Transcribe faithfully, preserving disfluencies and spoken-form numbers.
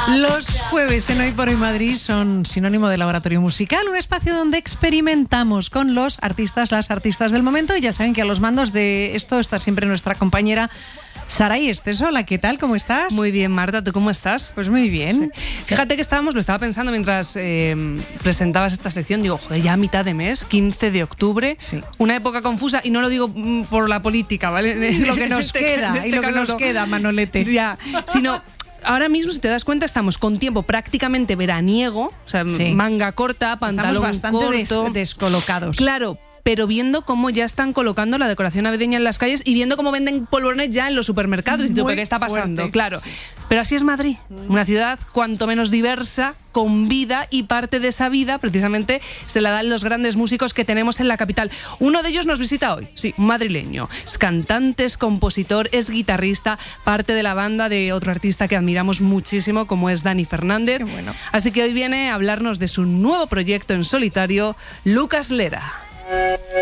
Los jueves en Hoy por Hoy Madrid son sinónimo de laboratorio musical, un espacio donde experimentamos con los artistas, las artistas del momento, y ya saben que a los mandos de esto está siempre nuestra compañera Saray Esteso. Hola, ¿qué tal? ¿Cómo estás? Muy bien, Marta, ¿tú cómo estás? Pues muy bien. Sí. Fíjate que estábamos, lo estaba pensando mientras eh, presentabas esta sección, digo, joder, ya a mitad de mes, quince de octubre, sí. Una época confusa, y no lo digo por la política, ¿vale? Lo que nos este, queda, este y lo que nos queda, Manolete. Ya, sino... Ahora mismo, si te das cuenta, estamos con tiempo prácticamente veraniego, o sea, sí. Manga corta, pantalón estamos bastante corto. Des- descolocados. Claro, pero viendo cómo ya están colocando la decoración navideña en las calles y viendo cómo venden polvorones ya en los supermercados. Y tú, ¿qué está pasando? Fuerte. Claro. Sí. Pero así es Madrid, una ciudad cuanto menos diversa, con vida, y parte de esa vida precisamente se la dan los grandes músicos que tenemos en la capital. Uno de ellos nos visita hoy, sí, un madrileño. Es cantante, es compositor, es guitarrista, parte de la banda de otro artista que admiramos muchísimo, como es Dani Fernández. Qué bueno. Así que hoy viene a hablarnos de su nuevo proyecto en solitario, Lucas Lera.